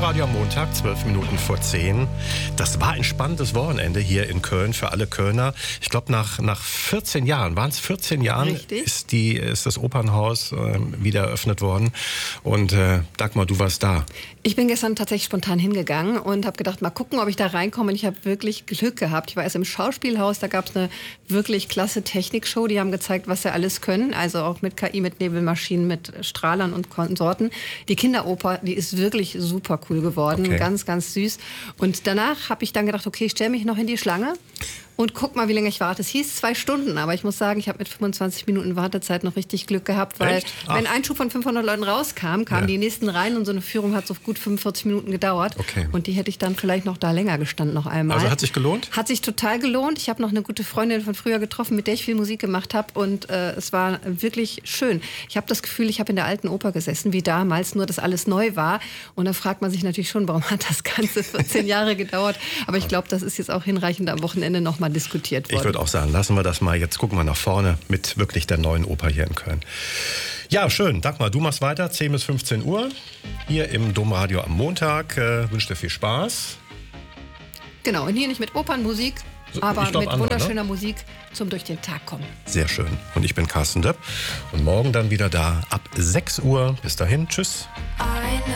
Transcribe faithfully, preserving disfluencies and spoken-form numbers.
Domradio am Montag, zwölf Minuten vor zehn. Das war ein spannendes Wochenende hier in Köln für alle Kölner. Ich glaube, nach, nach vierzehn Jahren, waren es vierzehn Jahren, ist, die, ist das Opernhaus äh, wieder eröffnet worden. Und äh, Dagmar, du warst da. Ich bin gestern tatsächlich spontan hingegangen und habe gedacht, mal gucken, ob ich da reinkomme. Und ich habe wirklich Glück gehabt. Ich war erst im Schauspielhaus, da gab es eine wirklich klasse Technikshow. Die haben gezeigt, was sie alles können. Also auch mit K I, mit Nebelmaschinen, mit Strahlern und Konsorten. Die Kinderoper, die ist wirklich super cool geworden. Okay. Ganz, ganz süß. Und danach habe ich dann gedacht, okay, ich stelle mich noch in die Schlange und guck mal, wie lange ich warte. Es hieß zwei Stunden, aber ich muss sagen, ich habe mit fünfundzwanzig Minuten Wartezeit noch richtig Glück gehabt, weil wenn ein Schub von fünfhundert Leuten rauskam, kamen ja. die nächsten rein und so eine Führung hat so gut fünfundvierzig Minuten gedauert. Okay. Und die hätte ich dann vielleicht noch da länger gestanden, noch einmal. Also hat sich gelohnt? Hat sich total gelohnt. Ich habe noch eine gute Freundin von früher getroffen, mit der ich viel Musik gemacht habe und äh, es war wirklich schön. Ich habe das Gefühl, ich habe in der alten Oper gesessen, wie damals, nur dass alles neu war. Und da fragt man sich natürlich schon, warum hat das Ganze vierzehn Jahre gedauert? Aber ich glaube, das ist jetzt auch hinreichend am Wochenende noch mal diskutiert worden. Ich würde auch sagen, lassen wir das mal. Jetzt gucken wir nach vorne mit wirklich der neuen Oper hier in Köln. Ja, schön. Dagmar, du machst weiter, zehn bis fünfzehn Uhr, hier im Domradio am Montag. Äh, wünsche dir viel Spaß. Genau, und hier nicht mit Opernmusik, aber glaub, mit andere, wunderschöner ne? Musik zum durch den Tag kommen. Sehr schön. Und ich bin Carsten Döpp. Und morgen dann wieder da ab sechs Uhr. Bis dahin, tschüss.